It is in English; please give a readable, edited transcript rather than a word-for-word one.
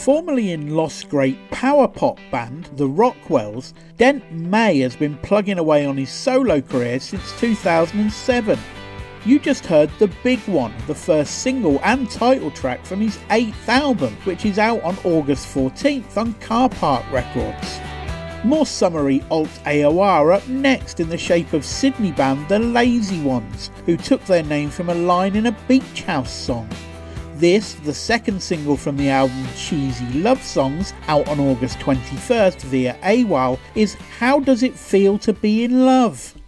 Formerly in Lost Great power pop band, the Rockwells, Dent May has been plugging away on his solo career since 2007. You just heard The Big One, the first single and title track from his 8th album, which is out on August 14th on Car Park Records. More summery alt AOR up next in the shape of Sydney band The Lazy Ones, who took their name from a line in a Beach House song. This, the second single from the album Cheesy Love Songs, out on August 21st via AWAL, is How Does It Feel to Be in Love?